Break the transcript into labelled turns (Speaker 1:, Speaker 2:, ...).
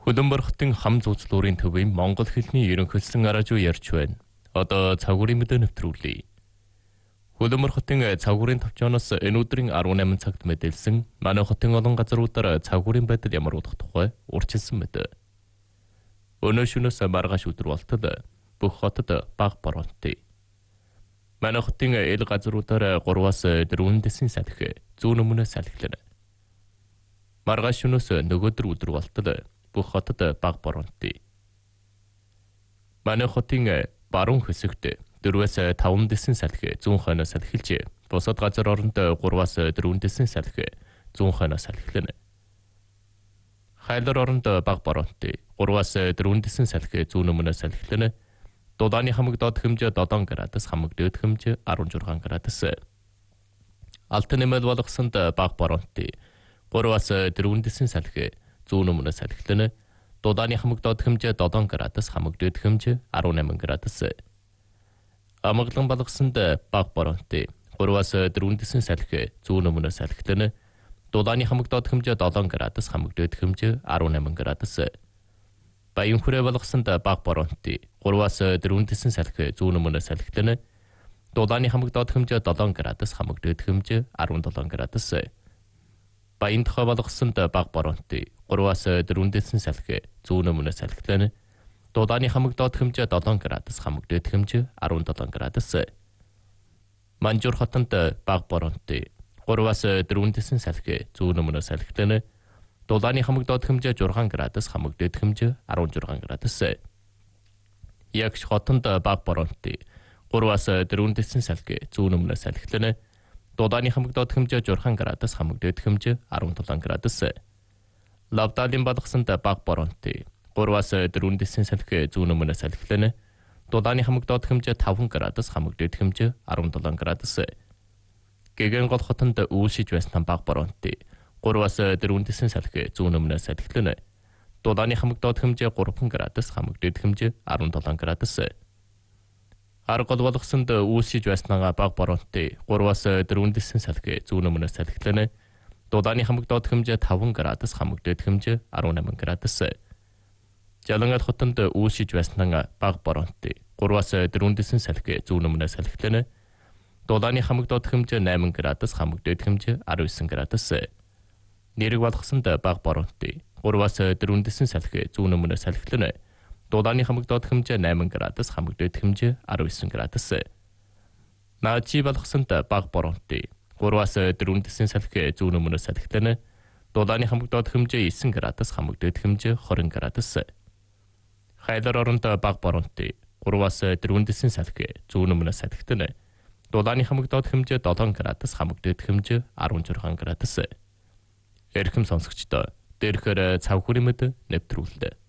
Speaker 1: Хөлбөмбөр хотын хам зүүцлүүрийн төвийн Монгол хэлний ерөнхийлсөн аражуу ярьж байна. Одоо цагуурийн мэдээ нэвтрүүлье. Хөлбөмбөр хотын цагуурийн төвчөөс энэ өдрийн 18 цагт мэдээлсэн манай хотын олон газруудаар цагуурийн байдал ямар удах тухай урьдчилсан мэт. Өнөө шөнөөс маргааш өдөр болтол бүх хотод бага боронтой. Манай хотын эл газруудаар 3-аас 4 дэсийн салхи зүүн өмнөөс салхилна. Маргааш шөнөөс нөгөөдөр өдөр болтол бүх хотод бага боронтой. Манай хотын баруун хэсэгт 4-аас 5 дэсийн салхи зүүн хойноос салхилж, бусад газар оронд 3-аас 4 дэсийн салхи зүүн хойноос салхилна. Хайлар оронд бага боронтой 3-аас 4 дэсийн салхи зүүн өмнөөс салхилна. Дулааны хамаг доод хэмжээ 7 градус, хамаг дээд хэмжээ 16 градус. Алт нэмэл болгосонд бага боронтой 3-аас 4 дэсийн салхи зүүн өмнөөс салхилна. Дулааны хамаг доод хэмжээ 7 градус, хамаг дээд хэмжээ 18 градус. Амгалан болгосонд бага боронтой 3-аас 4 дэсийн салхи зүүн өмнөөс салхилна. Дулааны хамаг доод хэмжээ 7 градус, хамаг дээд хэмжээ 18 градус. Баян хүрээ болгосонд бага боронтой 3-аас 4 дэсийн салхи зүүн өмнөөс салхилна. Дулааны хамаг доод хэмжээ 7 градус, хамаг дээд хэмжээ 17 градус. Баян тухай болгосонд бага боронтой 3-аас 4 дэсийн салхи зүүн өмнөөс салхилна. Дулааны хамаг доод хэмжээ 7 градус, хамаг дээд хэмжээ 17 градус. Манжуур хотод бага боронтой 3-аас 4 дэсийн салхи зүүн өмнөөс салхилна. Дулааны хамаг доод хэмжээ 6 градус, хамаг дээд хэмжээ 16 градус. Ягш хотод бага боронтой 3-аас 4 дэсийн салхи зүүн өмнөөс салхилна. Дулааны хамаг доод хэмжээ 6 градус, хамаг дээд хэмжээ 17 градус. Лавдалын болгосонд бага боронтой 3-аас 4 дэсийн салхи зүүн өмнөөс салхилна. Дулааны хамаг доод хэмжээ 5 градус, хамаг дээд хэмжээ 17 градус. Гэгэн гол хотод үйлшиж байсан бага боронтой 3-аас 4 дэсийн салхи зүүн өмнөөс салхилна. Дулааны хамаг доод хэмжээ 3 градус, хамаг дээд хэмжээ 17 градус. Аргол болгосонд үйлшиж байснаа бага боронтой 3-аас 4 дэсийн салхи зүүн өмнөөс салхилна. Дулааны хамаг доод хэмжээ 5 градус, хамаг дээд хэмжээ 18 градус. Жалангал хотод үйлшиж байснаа бага боронтой 3-аас 4 дэсийн салхи зүүн өмнөөс салхилна. Дулааны хамаг доод хэмжээ 8 градус, хамаг дээд хэмжээ 19 градус. Нэрэг болгосонд бага боронтой 3-аас 4 дэсийн салхи зүүн өмнөөс салхилна. Дулааны хамаг доод хэмжээ 8 градус, хамаг дээд хэмжээ 19 градус. Наачи болгосонд бага боронтой 3-аас 4 дэсийн салхи зүүн өмнөөс салхилна. Дулааны хамаг доод хэмжээ 9 градус, хамаг дээд хэмжээ 20 градус. Хайлар оронд бага боронтой 3-аас 4 дэсийн салхи зүүн өмнөөс салхилна. Дулааны хамаг доод хэмжээ 7 градус, хамаг дээд хэмжээ 16 градус. Эрхэм сонсогчдоо дээрхээр цав хүрэмэд нэвтрүүлдэг.